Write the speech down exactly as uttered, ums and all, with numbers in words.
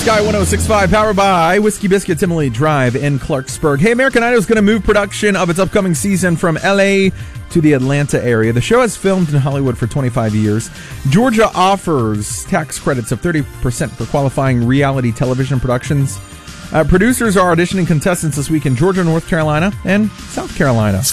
Sky one oh six point five, powered by Whiskey Biscuits, Emily Drive in Clarksburg. Hey, American Idol is going to move production of its upcoming season from L A to the Atlanta area. The show has filmed in Hollywood for twenty-five years. Georgia offers tax credits of thirty percent for qualifying reality television productions. Uh, producers are auditioning contestants this week in Georgia, North Carolina, and South Carolina.